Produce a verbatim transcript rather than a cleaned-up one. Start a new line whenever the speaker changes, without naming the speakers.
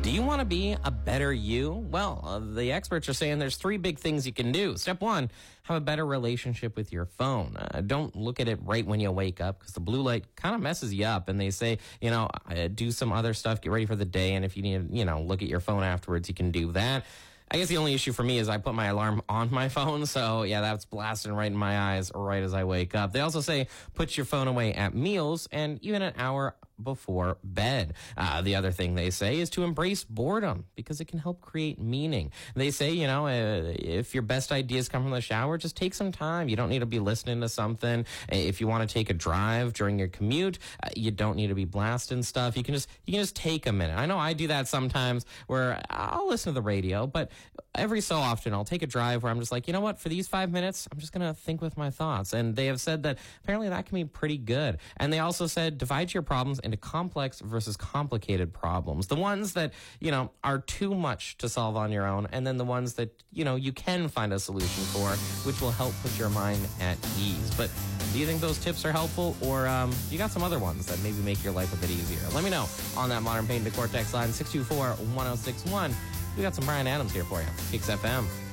Do you want to be a better you? Well, uh, the experts are saying there's three big things you can do. Step one, have a better relationship with your phone. Uh, don't look at it right when you wake up because the blue light kind of messes you up. And they say, you know, uh, do some other stuff, get ready for the day. And if you need to, you know, look at your phone afterwards, you can do that. I guess the only issue for me is I put my alarm on my phone. So, yeah, that's blasting right in my eyes right as I wake up. They also say put your phone away at meals and even an hour before bed. Uh, the other thing they say is to embrace boredom because it can help create meaning. They say, you know, uh, if your best ideas come from the shower, just take some time. You don't need to be listening to something. If you want to take a drive during your commute, uh, you don't need to be blasting stuff. You can just you can just take a minute. I know I do that sometimes where I'll listen to the radio, but every so often I'll take a drive where I'm just like, you know what, for these five minutes, I'm just going to think with my thoughts. And they have said that apparently that can be pretty good. And they also said divide your problems into complex versus complicated problems. The ones that, you know, are too much to solve on your own, and then the ones that, you know, you can find a solution for, which will help put your mind at ease. But do you think those tips are helpful, or um, you got some other ones that maybe make your life a bit easier? Let me know on that Modern Pain to Cortex line, six two four, one oh six one. We got some Brian Adams here for you. Kicks F M.